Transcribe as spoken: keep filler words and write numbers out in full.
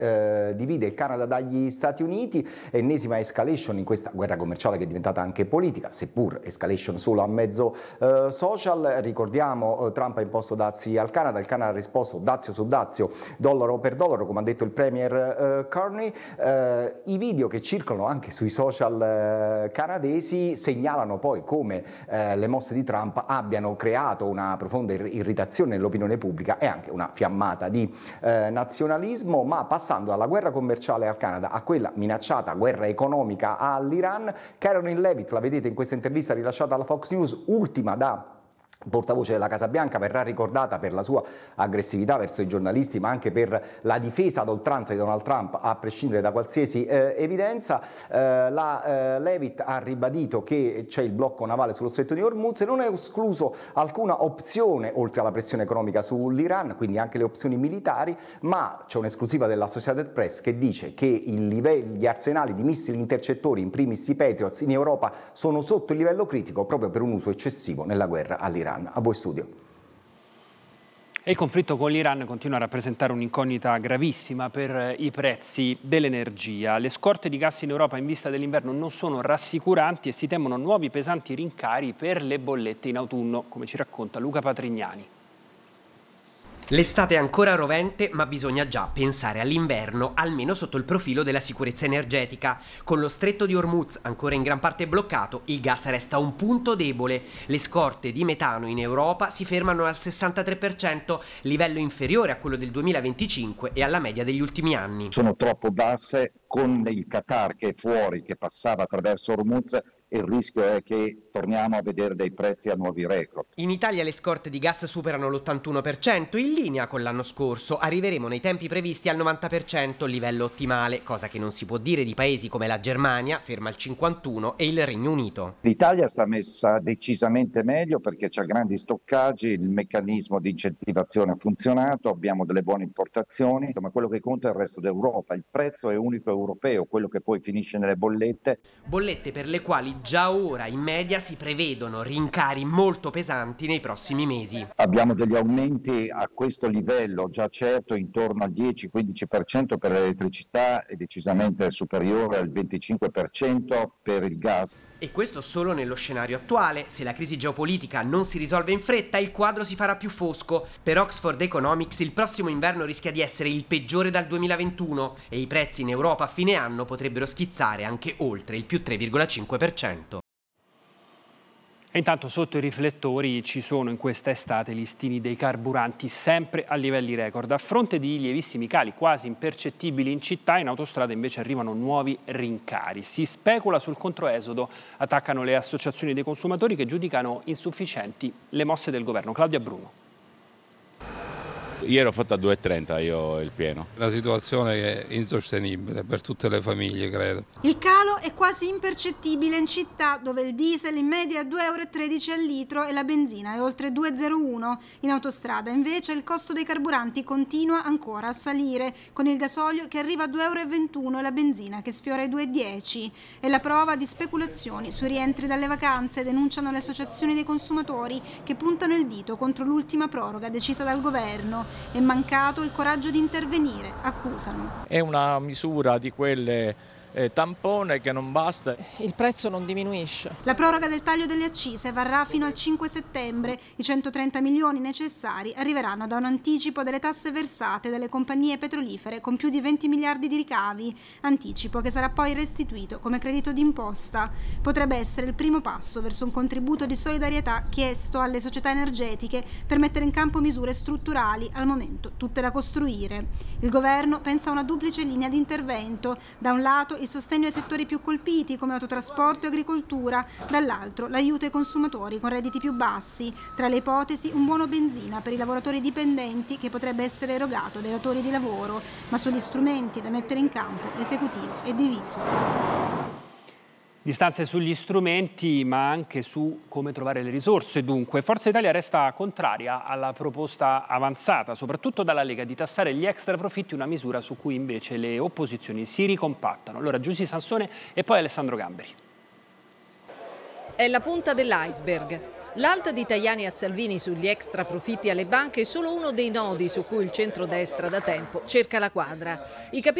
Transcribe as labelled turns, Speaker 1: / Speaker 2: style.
Speaker 1: Eh, divide il Canada dagli Stati Uniti, ennesima escalation in questa guerra commerciale che è diventata anche politica, seppur escalation solo a mezzo eh, social. Ricordiamo, eh, Trump ha imposto dazi al Canada, il Canada ha risposto dazio su dazio, dollaro per dollaro, come ha detto il premier eh, Carney. Eh, I video che circolano anche sui social eh, canadesi segnalano poi come eh, le mosse di Trump abbiano creato una profonda irritazione nell'opinione pubblica e anche una fiammata di eh, nazionalismo, ma passando dalla guerra commerciale al Canada a quella minacciata guerra economica all'Iran. Caroline Leavitt, la vedete in questa intervista rilasciata alla Fox News, ultima da portavoce della Casa Bianca, verrà ricordata per la sua aggressività verso i giornalisti, ma anche per la difesa ad oltranza di Donald Trump, a prescindere da qualsiasi eh, evidenza. Eh, la eh, Leavitt ha ribadito che c'è il blocco navale sullo stretto di Hormuz e non è escluso alcuna opzione oltre alla pressione economica sull'Iran, quindi anche le opzioni militari, ma c'è un'esclusiva della Associated Press che dice che il livello, gli arsenali di missili intercettori, in primis i Patriots, in Europa sono sotto il livello critico proprio per un uso eccessivo nella guerra all'Iran. A voi studio.
Speaker 2: E il conflitto con l'Iran continua a rappresentare un'incognita gravissima per i prezzi dell'energia. Le scorte di gas in Europa in vista dell'inverno non sono rassicuranti e si temono nuovi pesanti rincari per le bollette in autunno, come ci racconta Luca Patrignani.
Speaker 3: L'estate è ancora rovente, ma bisogna già pensare all'inverno, almeno sotto il profilo della sicurezza energetica. Con lo stretto di Hormuz ancora in gran parte bloccato, il gas resta un punto debole. Le scorte di metano in Europa si fermano al sessantatré per cento, livello inferiore a quello del duemilaventicinque e alla media degli ultimi anni.
Speaker 4: Sono troppo basse, con il Qatar che è fuori, che passava attraverso Hormuz, il rischio è che torniamo a vedere dei prezzi a nuovi record.
Speaker 3: In Italia le scorte di gas superano l'ottantuno per cento, in linea con l'anno scorso. Arriveremo nei tempi previsti al novanta per cento, livello ottimale, cosa che non si può dire di paesi come la Germania, ferma al cinquantuno, e il Regno Unito.
Speaker 4: L'Italia sta messa decisamente meglio perché c'ha grandi stoccaggi, il meccanismo di incentivazione ha funzionato, abbiamo delle buone importazioni, ma quello che conta è il resto d'Europa. Il prezzo è unico europeo, quello che poi finisce nelle bollette.
Speaker 3: Bollette per le quali già ora in media si prevedono rincari molto pesanti nei prossimi mesi.
Speaker 4: Abbiamo degli aumenti a questo livello già certo intorno al dieci quindici per cento per l'elettricità e decisamente superiore al venticinque per cento per il gas.
Speaker 3: E questo solo nello scenario attuale. Se la crisi geopolitica non si risolve in fretta, il quadro si farà più fosco. Per Oxford Economics il prossimo inverno rischia di essere il peggiore dal duemilaventuno e i prezzi in Europa a fine anno potrebbero schizzare anche oltre il più tre virgola cinque per cento.
Speaker 2: E intanto sotto i riflettori ci sono in questa estate listini dei carburanti sempre a livelli record. A fronte di lievissimi cali quasi impercettibili in città, in autostrada invece arrivano nuovi rincari. Si specula sul controesodo, attaccano le associazioni dei consumatori che giudicano insufficienti le mosse del governo. Claudia Bruno.
Speaker 5: Ieri ho fatto a due e trenta io il pieno.
Speaker 6: La situazione è insostenibile per tutte le famiglie, credo.
Speaker 7: Il calo è quasi impercettibile in città, dove il diesel in media è due virgola tredici euro al litro e la benzina è oltre due virgola zero uno. In autostrada invece il costo dei carburanti continua ancora a salire, con il gasolio che arriva a due virgola ventuno euro e la benzina che sfiora i due virgola dieci. È la prova di speculazioni sui rientri dalle vacanze, denunciano le associazioni dei consumatori che puntano il dito contro l'ultima proroga decisa dal governo. È mancato il coraggio di intervenire, accusano.
Speaker 8: È una misura di quelle eh, tampone che non basta.
Speaker 9: Il prezzo non diminuisce.
Speaker 7: La proroga del taglio delle accise varrà fino al cinque settembre. I centotrenta milioni necessari arriveranno da un anticipo delle tasse versate dalle compagnie petrolifere con più di venti miliardi di ricavi. Anticipo che sarà poi restituito come credito d'imposta. Potrebbe essere il primo passo verso un contributo di solidarietà chiesto alle società energetiche per mettere in campo misure strutturali, al momento tutte da costruire. Il governo pensa a una duplice linea di intervento. Da un lato il sostegno ai settori più colpiti come autotrasporto e agricoltura, dall'altro l'aiuto ai consumatori con redditi più bassi. Tra le ipotesi un buono benzina per i lavoratori dipendenti che potrebbe essere erogato dai datori di lavoro, ma sugli strumenti da mettere in campo l'esecutivo è diviso.
Speaker 2: Distanze sugli strumenti, ma anche su come trovare le risorse. Dunque, Forza Italia resta contraria alla proposta avanzata, soprattutto dalla Lega, di tassare gli extra profitti, una misura su cui invece le opposizioni si ricompattano. Allora, Giusy Sansone e poi Alessandro Gamberi.
Speaker 10: È la punta dell'iceberg. L'alta di Tajani a Salvini sugli extra profitti alle banche è solo uno dei nodi su cui il centrodestra da tempo cerca la quadra. I